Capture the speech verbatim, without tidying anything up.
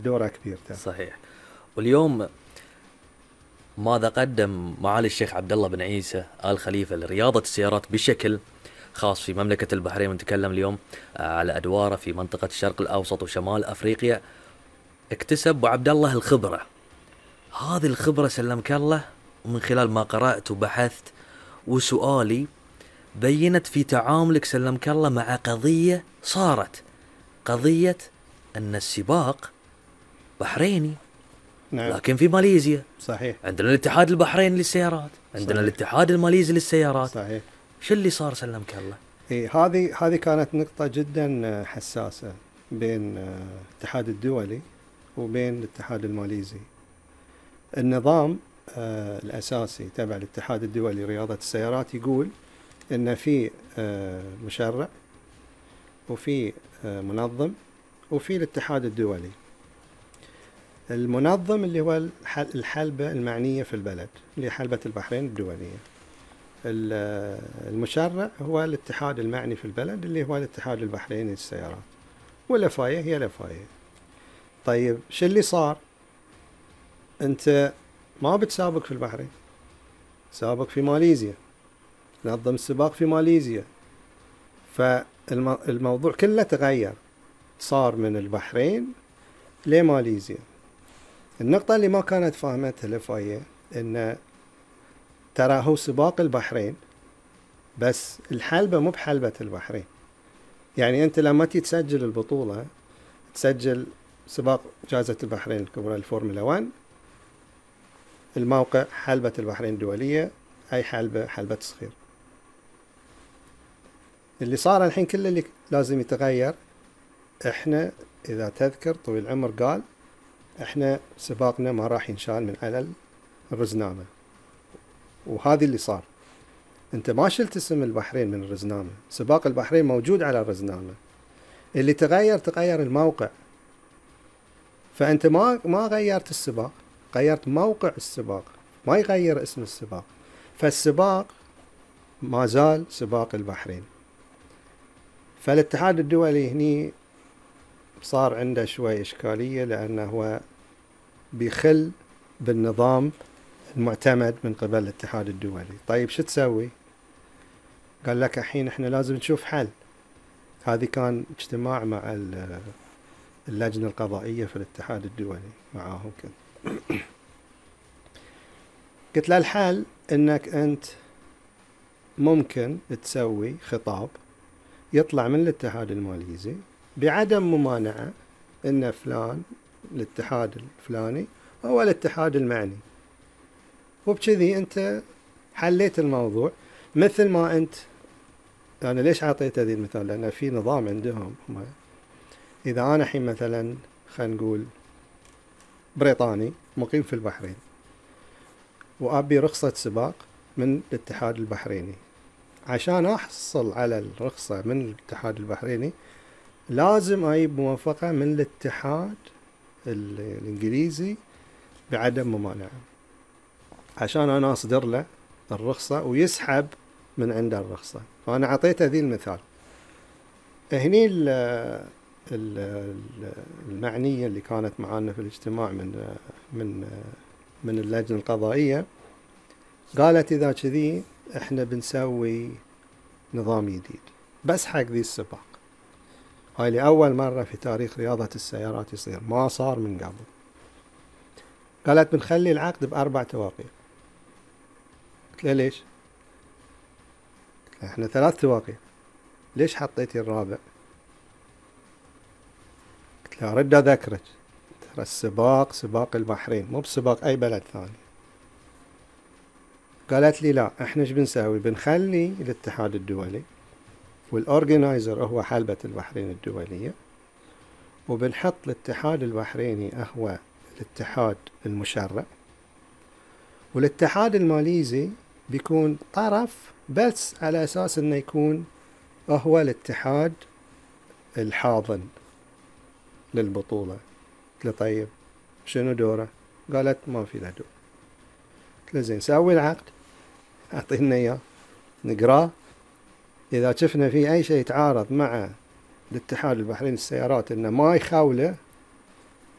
دوره كبير ترى. صحيح. واليوم ماذا قدم معالي الشيخ عبد الله بن عيسى آل خليفة لرياضة السيارات بشكل خاص في مملكة البحرين؟ ونتكلم اليوم على أدواره في منطقة الشرق الأوسط وشمال أفريقيا. اكتسب أبو عبد الله الخبرة، هذه الخبرة سلمك الله، ومن خلال ما قرأت وبحثت وسؤالي بينت في تعاملك سلمك الله مع قضية صارت قضية أن السباق بحريني. نعم. لكن في ماليزيا صحيح. عندنا الاتحاد البحريني للسيارات، عندنا صحيح. الاتحاد الماليزي للسيارات. صحيح. شو اللي صار سلمك الله؟ إيه، هذه هذه كانت نقطة جدا حساسة بين الاتحاد الدولي وبين الاتحاد الماليزي. النظام آه الأساسي تبع الاتحاد الدولي لرياضة السيارات يقول إن في آه مشرع وفي آه منظم وفي الاتحاد الدولي. المنظم اللي هو الحلبة المعنية في البلد اللي هي حلبة البحرين الدولية. المشرع هو الاتحاد المعني في البلد اللي هو الاتحاد البحريني للسيارات، واللفاية هي لفاية. طيب شو اللي صار؟ انت ما بتسابق في البحرين، سابق في ماليزيا، نظم السباق في ماليزيا، فالموضوع كله تغير، صار من البحرين لماليزيا. النقطة اللي ما كانت فاهمتها لفاية ان ترى هو سباق البحرين بس الحلبة مو بحلبة البحرين. يعني انت لما تسجل البطولة تسجل سباق جائزة البحرين الكبرى الفورمولا واحد، الموقع حلبة البحرين الدولية، اي حلبة حلبة صغير. اللي صار الحين كله اللي لازم يتغير. احنا اذا تذكر طويل العمر قال احنا سباقنا ما راح ينشال من على الرزنامة، وهذا اللي صار. انت ما شلت اسم البحرين من الرزنامة، سباق البحرين موجود على الرزنامة، اللي تغير تغير الموقع. فانت ما ما غيرت السباق، غيرت موقع السباق، ما يغير اسم السباق. فالسباق ما زال سباق البحرين. فالاتحاد الدولي هني صار عنده شوي إشكالية، لأنه هو بيخل بالنظام المعتمد من قبل الاتحاد الدولي. طيب شو تسوي؟ قال لك الحين احنا لازم نشوف حل. هذه كان اجتماع مع اللجنة القضائية في الاتحاد الدولي معاهم كده. قلت له الحل انك انت ممكن تسوي خطاب يطلع من الاتحاد الماليزي بعدم ممانعة ان فلان الاتحاد الفلاني هو الاتحاد المعني، وبكذي انت حليت الموضوع. مثل ما انت، انا ليش عطيت هذه المثال؟ لان في نظام عندهم هم، اذا انا الحين مثلا خلينا نقول بريطاني مقيم في البحرين وابي رخصة سباق من الاتحاد البحريني، عشان احصل على الرخصة من الاتحاد البحريني لازم اجيب موافقة من الاتحاد الانجليزي بعدم ممانعة، عشان انا اصدر له الرخصة ويسحب من عنده الرخصة. فانا اعطيت هذه المثال. هني المعنية اللي كانت معانا في الاجتماع من من من اللجنة القضائية قالت اذا كذي احنا بنسوي نظام جديد بس حق ذي السباق. هاي لأول مرة في تاريخ رياضة السيارات يصير، ما صار من قبل. قالت بنخلي العقد بأربع توقيع. قلت له ليش؟ قلت له احنا ثلاث توقيع، ليش حطيتي الرابع؟ قلت له أرد أذكرك ترى السباق سباق البحرين مو بسباق أي بلد ثاني. قالت لي لا، احنا ايش بنسوي؟ بنخلي الاتحاد الدولي والأورجنايزر هو حلبة البحرين الدولية، وبنحط الاتحاد البحريني هو الاتحاد المشرع، والاتحاد الماليزي بيكون طرف بس على أساس أنه يكون هو الاتحاد الحاضن للبطولة. قلت له طيب شنو دوره؟ قالت ما في له دور. قلت له زين سوي العقد أعطينا إياه نقراه، إذا شفنا فيه أي شيء يتعارض مع الاتحاد البحريني للسيارات إنه ما يخاوله